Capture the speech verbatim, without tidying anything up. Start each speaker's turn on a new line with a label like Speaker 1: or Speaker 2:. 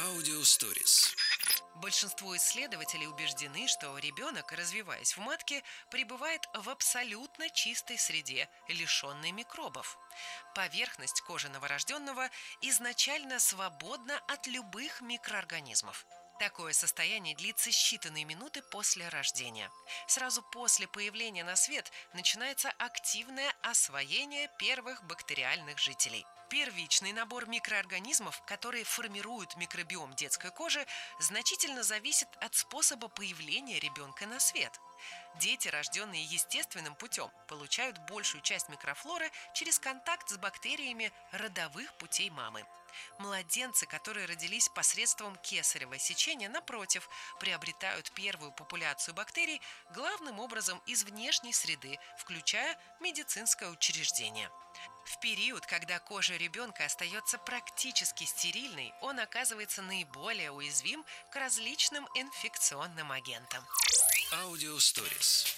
Speaker 1: Аудиосторис.
Speaker 2: Большинство исследователей убеждены, что ребенок, развиваясь в матке, пребывает в абсолютно чистой среде, лишенной микробов. Поверхность кожи новорожденного изначально свободна от любых микроорганизмов. Такое состояние длится считанные минуты после рождения. Сразу после появления на свет начинается активное освоение первых бактериальных жителей. Первичный набор микроорганизмов, которые формируют микробиом детской кожи, значительно зависит от способа появления ребенка на свет. Дети, рожденные естественным путем, получают большую часть микрофлоры через контакт с бактериями родовых путей мамы. Младенцы, которые родились посредством кесарево сечения, напротив, приобретают первую популяцию бактерий главным образом из внешней среды, включая медицинское учреждение. В период, когда кожа ребенка остается практически стерильной, он оказывается наиболее уязвим к различным инфекционным агентам.
Speaker 1: Аудиосторис.